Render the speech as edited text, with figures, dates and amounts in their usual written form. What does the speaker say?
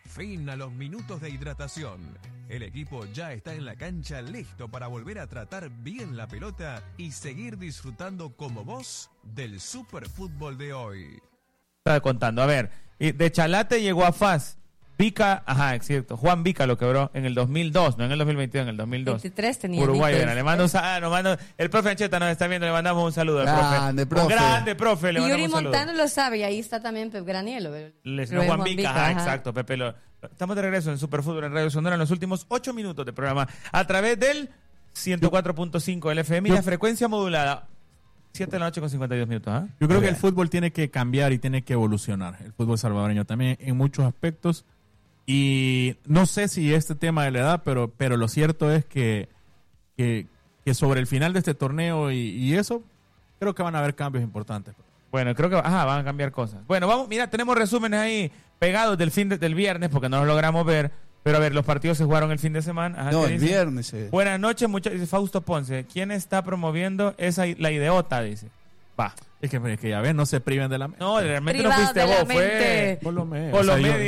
Fin a los minutos de hidratación. El equipo ya está en la cancha listo para volver a tratar bien la pelota y seguir disfrutando como vos del superfútbol de hoy. Estaba contando, a ver, de Chalate llegó a FAS. Vica, ajá, es cierto. Juan Vica lo quebró en el 2002, no en el 2022, en el 2002. 23 tenía. Uruguay, le mando un saludo. El profe Ancheta nos está viendo, le mandamos un saludo al profe. Un grande profe, le y mandamos Yuri un saludo. Montano lo sabe, y ahí está también Pep Granielo. Juan Vica, ajá, exacto, Pepe. Estamos de regreso en Superfútbol en Radio Sonora en los últimos 8 minutos de programa a través del 104.5 del FM y la frecuencia modulada. 7 de la noche con 52 minutos. Yo creo que el fútbol tiene que cambiar y tiene que evolucionar. El fútbol salvadoreño también en muchos aspectos. Y no sé si este tema de la edad, pero lo cierto es que sobre el final de este torneo y eso, creo que van a haber cambios importantes. Bueno, creo que van a cambiar cosas. Bueno, vamos, mira, tenemos resúmenes ahí pegados del viernes porque no los logramos ver. Pero a ver, los partidos se jugaron el fin de semana. Ajá, no, el viernes. Buenas noches, muchachos. Dice Fausto Ponce. ¿Quién está promoviendo la ideota? Dice. Va. Es que ya ven, no se priven de la mente. No, realmente no fuiste vos, fue por lo medio.